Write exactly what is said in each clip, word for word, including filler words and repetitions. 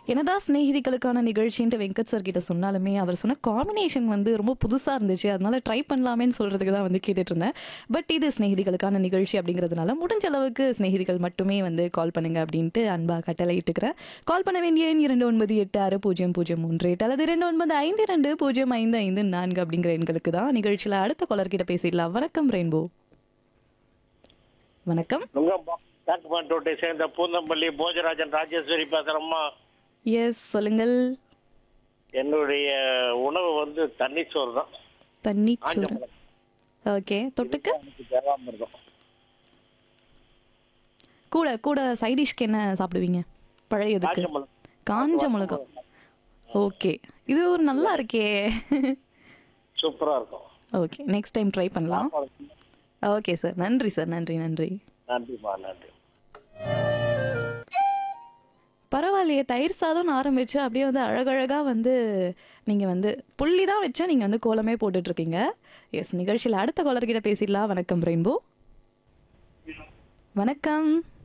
என்னதான் சிநேகிதிகளுக்கான நிகழ்ச்சின்ட்டு வெங்கட் சார் கிட்ட சொன்னாலுமே, அவர் சொன்ன காம்பினேஷன் வந்து ரொம்ப புதுசா இருந்துச்சு. அதனால ட்ரை பண்ணலாமேன்னு சொல்றதுக்கு தான் வந்து கேட்டுட்டு இருந்தேன். பட் இது சிநேகிதிகளுக்கான நிகழ்ச்சி அப்படிங்கிறதுனால, முடிஞ்ச அளவுக்கு சிநேகிதிகள் மட்டுமே வந்து கால் பண்ணுங்க அப்படின்ட்டு அன்பா கட்டளையிட்டுக்கிறேன். கால் பண்ண வேண்டிய எண் இரண்டு ஒன்பது எட்டு ஆறு பூஜ்ஜியம் பூஜ்ஜியம் மூன்று எட்டு அல்லது இரண்டு ஒன்பது ஐந்து இரண்டு பூஜ்ஜியம் ஐந்து ஐந்து நான்கு அப்படிங்கிற எண்களுக்கு தான். நிகழ்ச்சியில அடுத்த காலர் கிட்ட பேசிடலாம். வணக்கம் ரெயின்போ. வணக்கம். காட்டுப்பாட்டோட்டை சேர்ந்த பூந்தம்பள்ளி போஜராஜன் ராஜேஸ்வரி பேசுறம்மா. எஸ், சொல்லுங்கள். என்னுடைய உணவு வந்து தண்ணி சோறு தான். தண்ணி சோறு. ஓகே, தொட்டுக்க தேவாமிர்தம். கூட கூட சைட் டிஷ்க்கு என்ன சாப்பிடுவீங்க? பழையதுக்கு காஞ்ச மிளகா. ஓகே, இது ஒரு நல்லா இருக்கே. சூப்பரா இருக்கும். ஓகே, நெக்ஸ்ட் டைம் ட்ரை பண்ணலாம். ஓகே சார், நன்றி சார், நன்றி நன்றி நன்றிமா, நன்றி. பரவாயில்லையே, தயிர் சாதம்னு ஆரம்பிச்சு அப்படியே வந்து அழகழகா வந்து நீங்க வந்து புள்ளி தான் வச்சா நீங்க வந்து கோலமே போட்டுட்டு இருக்கீங்க. எஸ், நிகழ்ச்சியில் அடுத்த காலர் கிட்ட பேசிடலாம். வணக்கம் ரெயின்போ. வணக்கம்.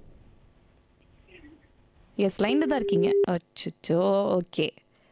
எஸ், லைன்ல தான் இருக்கீங்க. அச்சோ, ஓகே.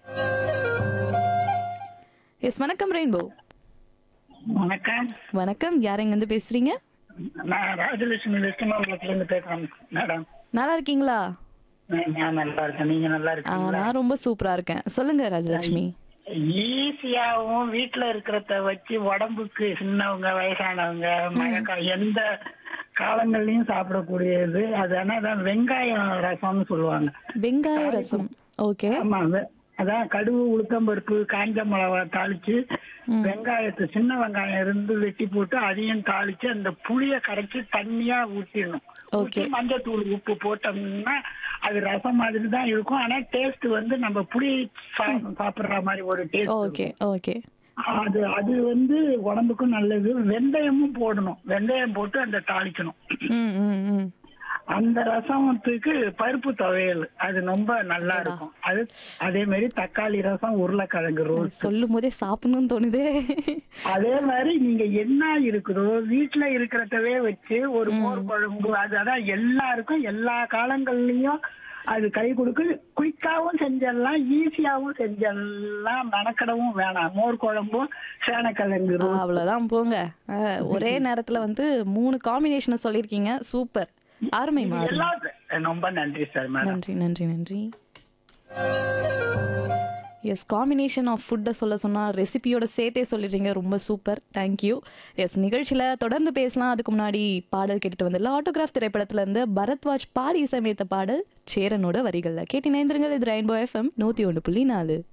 எஸ், வணக்கம் ரெயின்போ. வணக்கம். வணக்கம், யார் எங்க இருந்து பேசுறீங்க? நான் ராஜலட்சுமி வெஸ்டமாவட்டத்துல இருந்து பேசுறேன் மேடம். நல்லா இருக்கீங்களா? நான் நல்லா இருக்கேன், நீங்க நல்லா ஆ, இருக்கீங்களா? நான் ரொம்ப சூப்பரா இருக்கேன். சொல்லுங்க ராஜலட்சுமி. ஈஸியாவும் வீட்டுல இருக்கிறத வச்சு உடம்புக்கு சின்னவங்க வயசானவங்க மழை எந்த காலங்கள்லயும் சாப்பிடக்கூடியது அது. ஆனா வெங்காயம் ரசம்னு சொல்லுவாங்க. வெங்காய ரசம். ஓகே. ஆமா, வெ- அதான் கடுகு உளுத்தம்பருப்பு காஞ்ச மிளகா தாளிச்சு வெங்காயத்தை சின்ன வெங்காயம் இருந்து வெட்டி போட்டு அதையும் தாளிச்சு அந்த புளிய கரைச்சி தண்ணியா ஊத்திடணும். ஊத்தி மஞ்சத்தூள் உப்பு போட்டோம்னா அது ரசம் மாதிரி தான் இருக்கும். ஆனா டேஸ்ட் வந்து நம்ம புளி சா- சாப்பிடுற மாதிரி ஒரு டேஸ்ட். Okay okay. அது அது வந்து உடம்புக்கும் நல்லது. வெந்தயமும் போடணும், வெந்தயம் போட்டு அந்த தாளிக்கணும். ம் ம் ம். அந்த ரசத்துக்கு பருப்பு துவையல் அது ரொம்ப நல்லா இருக்கும். அது அதே மாதிரி தக்காளி ரசம், உருளைக்கிழங்கு ரோஸ். சொல்லும் போதே சாப்பிடணும்னு தோணுதே. அதே மாதிரி நீங்க என்ன இருக்குதோ வீட்டுல இருக்கிறதவே வச்சு ஒரு மோர் குழம்பு, அது அதான் எல்லாருக்கும் எல்லா காலங்கள்லயும் அது கை கொடுக்கு. குயிக்காவும் செஞ்சிடலாம், ஈஸியாவும் செஞ்சிடலாம், மெனக்கடவும் வேணாம். மோர் குழம்பும் சேனக்கிழங்கு ரோஸ். அவ்வளவுதான் போங்க. ஆ, ஒரே நேரத்துல வந்து மூணு காம்பினேஷனை சொல்லியிருக்கீங்க. சூப்பர், அருமை மாறி. எல்லாம் ரொம்ப நன்றி சார் மேடம். நன்றி நன்றி நன்றி. எஸ், காம்பினேஷன் ஆஃப் ஃபுட்டை சொல்ல சொன்னால் ரெசிபியோட சேர்த்தே சொல்லிடுறீங்க. ரொம்ப சூப்பர், தேங்க்யூ. எஸ், நிகழ்ச்சியில் தொடர்ந்து பேசலாம். அதுக்கு முன்னாடி பாடல் கேட்டுட்டு வந்துடலாம். ஆட்டோகிராஃப் திரைப்படத்துல இருந்து பரத்வாஜ் பாடி இசையமைத்த பாடல் சேரனோட வரிகளில் கேட்டு நேர்ந்துருங்கள். இது ரெயின்போ எஃப்எம் நூற்றி ஒன்று புள்ளி நாலு.